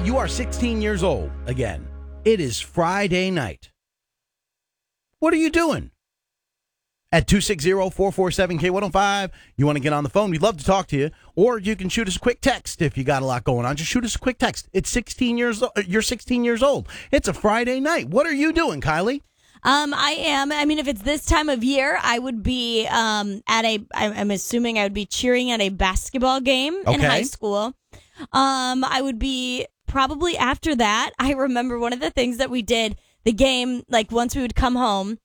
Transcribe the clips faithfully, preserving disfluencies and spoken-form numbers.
you are sixteen years old again. It is Friday night. What are you doing? At two six zero, four four seven, K one oh five, you want to get on the phone, we'd love to talk to you. Or you can shoot us a quick text if you got a lot going on. Just shoot us a quick text. It's sixteen years old. You're sixteen years old. It's a Friday night. What are you doing, Kylie? Um, I am. I mean, if it's this time of year, I would be um at a. I'm assuming I would be cheering at a basketball game in Okay. high school. Um, I would be probably after that. I remember one of the things that we did the game, like once we would come home.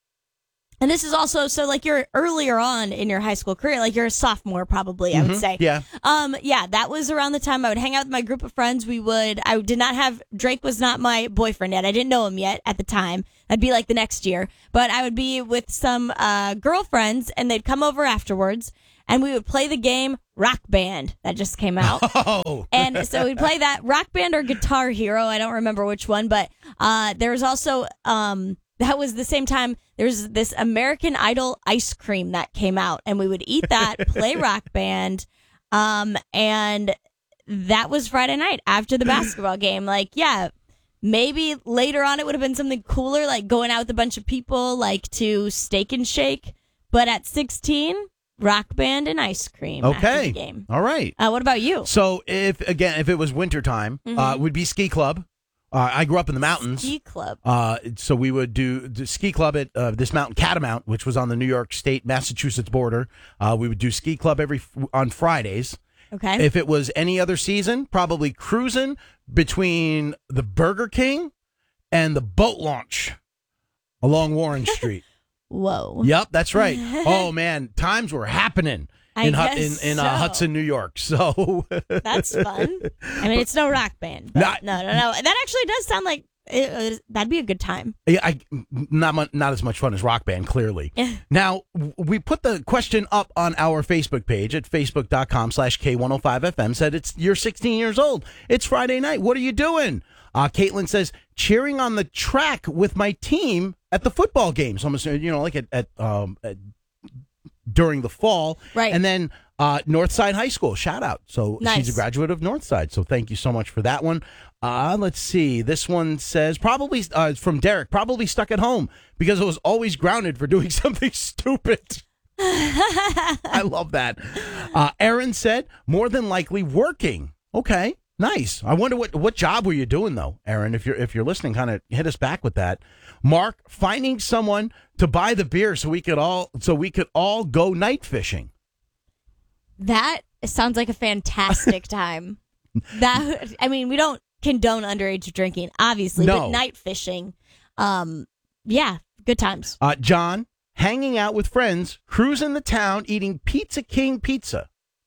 And this is also, so like you're earlier on in your high school career, like you're a sophomore probably, I would say. Yeah. Um, yeah, that was around the time I would hang out with my group of friends. We would, I did not have, Drake was not my boyfriend yet. I didn't know him yet at the time. That'd be like the next year. But I would be with some uh, girlfriends and they'd come over afterwards and we would play the game Rock Band that just came out. Oh. And so we'd play that Rock Band or Guitar Hero. I don't remember which one, but uh, there was also, um, that was the same time there's this American Idol ice cream that came out, and we would eat that, play Rock Band, um, and that was Friday night after the basketball game. Like, yeah, maybe later on it would have been something cooler, like going out with a bunch of people, like to Steak and Shake. But at sixteen, Rock Band and ice cream. After Okay. the game. All right. Uh, what about you? So if, again, if it was wintertime, Mm-hmm. uh, it would be ski club. Uh, I grew up in the mountains. Ski club. Uh, so we would do the ski club at uh, this mountain, Catamount, which was on the New York State Massachusetts border. Uh, we would do ski club every on Fridays. Okay. If it was any other season, probably cruising between the Burger King and the boat launch along Warren Street. Whoa. Yep, that's right. Oh man, times were happening I in Hu- in, guess in uh, so. Hudson, New York. So That's fun. I mean, it's no Rock Band. But Not- no, no, no. That actually does sound like it, it, that'd be a good time. Yeah, I not mu- not as much fun as Rock Band, clearly. Yeah. Now, w- we put the question up on our Facebook page at facebook.com slash K105FM, said it's you're sixteen years old. It's Friday night. What are you doing? Uh, Caitlin says, cheering on the track with my team at the football game. So I'm assuming, you know, like at, at, um, at during the fall. Right. And then uh, Northside High School, shout out. So Nice. she's a graduate of Northside. So thank you so much for that one. Uh, let's see. This one says probably uh, it's from Derek, probably stuck at home because I was always grounded for doing something stupid. I love that. Uh, Aaron said more than likely working. Okay. Nice. I wonder what, what job were you doing though, Aaron? If you're if you're listening, kind of hit us back with that. Mark, finding someone to buy the beer so we could all so we could all go night fishing. That sounds like a fantastic time. That I mean, we don't condone underage drinking, obviously, No. but night fishing, um, yeah, good times. Uh, John, hanging out with friends, cruising the town, eating Pizza King pizza.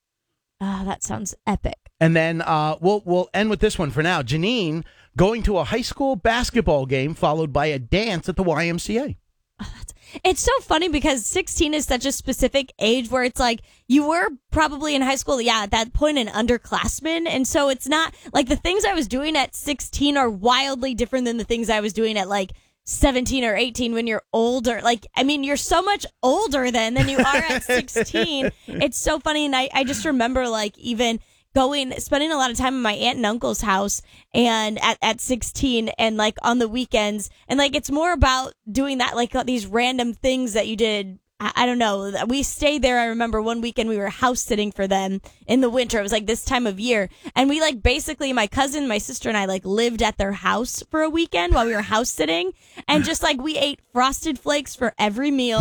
Oh, that sounds epic. And then uh, we'll we'll end with this one for now. Janine going to a high school basketball game followed by a dance at the Y M C A. It's so funny because sixteen is such a specific age where it's like you were probably in high school, yeah, at that point an underclassman. And so it's not like the things I was doing at sixteen are wildly different than the things I was doing at like seventeen or eighteen when you're older. Like, I mean, you're so much older then than you are at sixteen. It's so funny. And I, I just remember like even going, spending a lot of time in my aunt and uncle's house and at, at sixteen and like on the weekends. And like, it's more about doing that, like these random things that you did. I, I don't know. We stayed there. I remember one weekend we were house sitting for them in the winter. It was like this time of year. And we like basically my cousin, my sister and I like lived at their house for a weekend while we were house sitting. And just like we ate Frosted Flakes for every meal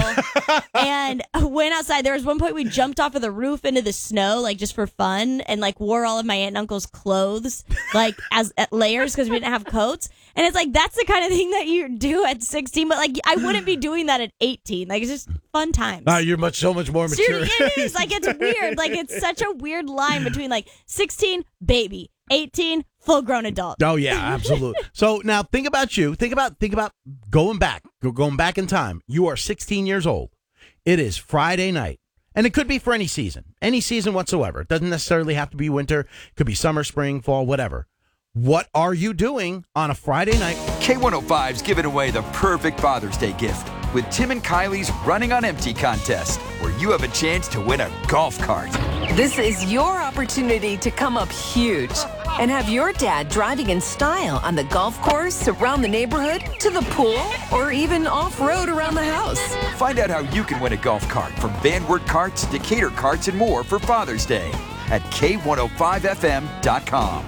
and went outside. There was one point we jumped off of the roof into the snow, like just for fun, and like wore all of my aunt and uncle's clothes, like as at layers because we didn't have coats. And it's like, that's the kind of thing that you do at sixteen, but like I wouldn't be doing that at eighteen. Like it's just fun times. Ah, you're much so much more mature. Seriously, it is. Like it's weird. Like it's such a weird line between like sixteen, baby, eighteen, full grown adult. Oh yeah, absolutely. So now think about you. Think about think about going back. Go- Going back in time. You are sixteen years old. It is Friday night. And it could be for any season. Any season whatsoever. It doesn't necessarily have to be winter. It could be summer, spring, fall, whatever. What are you doing on a Friday night? K one oh five's giving away the perfect Father's Day gift with Tim and Kylie's Running on Empty contest, where you have a chance to win a golf cart. This is your opportunity to come up huge. And have your dad driving in style on the golf course, around the neighborhood, to the pool, or even off-road around the house. Find out how you can win a golf cart from Vanward Carts, Decatur Carts, and more for Father's Day at K one oh five F M dot com.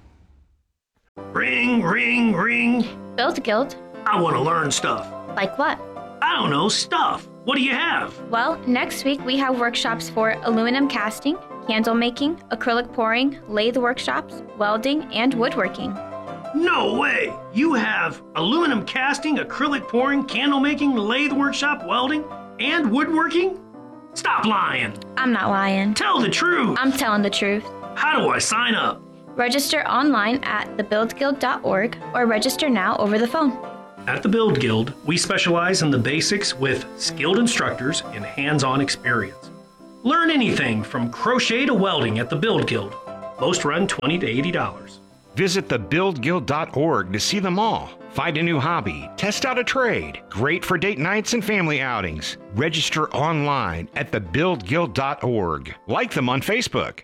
Ring, ring, ring. Build Guild. I want to learn stuff. Like what? I don't know, stuff. What do you have? Well, next week we have workshops for aluminum casting, candle making, acrylic pouring, lathe workshops, welding, and woodworking. No way! You have aluminum casting, acrylic pouring, candle making, lathe workshop, welding, and woodworking? Stop lying. I'm not lying. Tell the truth. I'm telling the truth. How do I sign up? Register online at the build guild dot org or register now over the phone. At the Build Guild, we specialize in the basics with skilled instructors and hands-on experience. Learn anything from crochet to welding at the Build Guild. Most run twenty to eighty dollars. Visit the build guild dot org to see them all. Find a new hobby, test out a trade. Great for date nights and family outings. Register online at the build guild dot org. Like them on Facebook.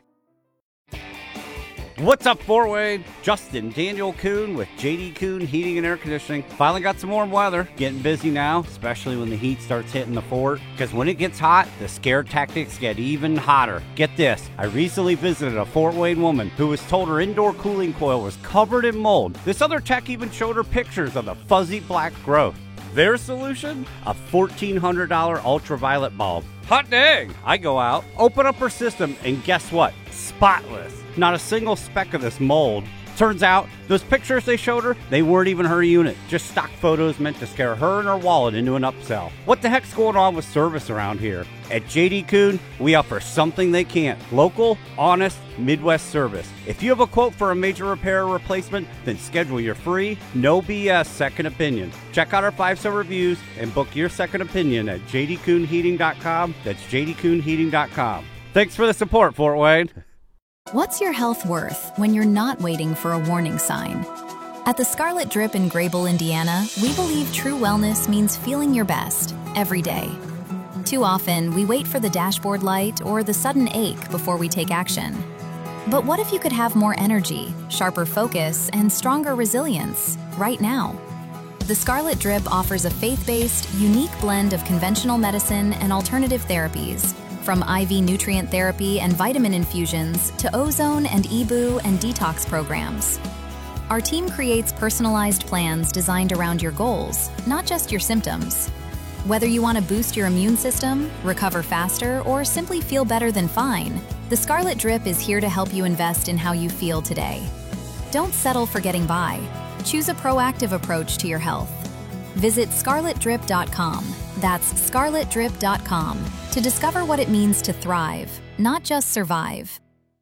What's up, Fort Wayne? Justin Daniel Kuhn with J D Kuhn Heating and Air Conditioning. Finally got some warm weather. Getting busy now, especially when the heat starts hitting the fort. Because when it gets hot, the scare tactics get even hotter. Get this, I recently visited a Fort Wayne woman who was told her indoor cooling coil was covered in mold. This other tech even showed her pictures of the fuzzy black growth. Their solution? A fourteen hundred dollars ultraviolet bulb. Hot dang! I go out, open up her system, and guess what? Spotless. Not a single speck of this mold. Turns out, those pictures they showed her, they weren't even her unit. Just stock photos meant to scare her and her wallet into an upsell. What the heck's going on with service around here? At J D Kuhn, we offer something they can't. Local, honest, Midwest service. If you have a quote for a major repair or replacement, then schedule your free, no B S second opinion. Check out our five-star reviews and book your second opinion at j d kuhn heating dot com. That's j d kuhn heating dot com. Thanks for the support, Fort Wayne. What's your health worth when you're not waiting for a warning sign? At the Scarlet Drip in Grable, Indiana, we believe true wellness means feeling your best every day. Too often, we wait for the dashboard light or the sudden ache before we take action. But what if you could have more energy, sharper focus, and stronger resilience right now? The Scarlet Drip offers a faith-based, unique blend of conventional medicine and alternative therapies. From I V nutrient therapy and vitamin infusions to ozone and E B U and detox programs. Our team creates personalized plans designed around your goals, not just your symptoms. Whether you want to boost your immune system, recover faster, or simply feel better than fine, the Scarlet Drip is here to help you invest in how you feel today. Don't settle for getting by. Choose a proactive approach to your health. Visit scarlet drip dot com. That's scarlet drip dot com to discover what it means to thrive, not just survive.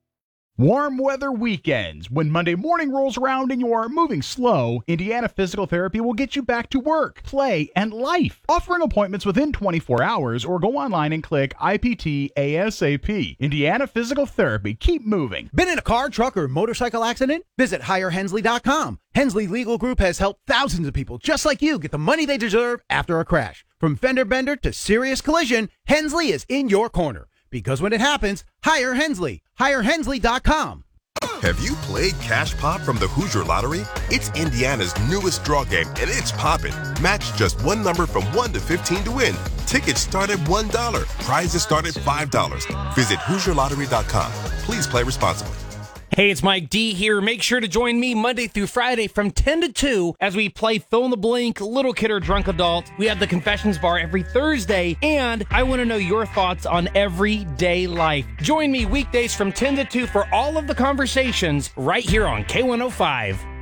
Warm weather weekends. When Monday morning rolls around and you are moving slow, Indiana Physical Therapy will get you back to work, play, and life. Offering appointments within twenty-four hours or go online and click I P T ASAP. Indiana Physical Therapy. Keep moving. Been in a car, truck, or motorcycle accident? Visit hire hensley dot com. Hensley Legal Group has helped thousands of people just like you get the money they deserve after a crash. From fender bender to serious collision, Hensley is in your corner. Because when it happens, hire Hensley. hire hensley dot com. Have you played Cash Pop from the Hoosier Lottery? It's Indiana's newest draw game, and it's poppin'. Match just one number from one to fifteen to win. Tickets start at one dollar. Prizes start at five dollars. Visit hoosier lottery dot com. Please play responsibly. Hey, it's Mike D here. Make sure to join me Monday through Friday from ten to two as we play Fill in the Blank, Little Kid or Drunk Adult. We have the Confessions Bar every Thursday, and I want to know your thoughts on everyday life. Join me weekdays from ten to two for all of the conversations right here on K one oh five.